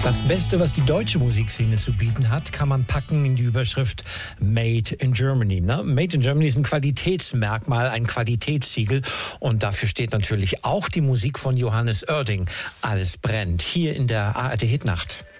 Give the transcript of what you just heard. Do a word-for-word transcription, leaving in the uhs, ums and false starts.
Das Beste, was die deutsche Musikszene zu bieten hat, kann man packen in die Überschrift Made in Germany. Ne? Made in Germany ist ein Qualitätsmerkmal, ein Qualitätssiegel. Und dafür steht natürlich auch die Musik von Johannes Oerding. Alles brennt. Hier in der A R D Hitnacht.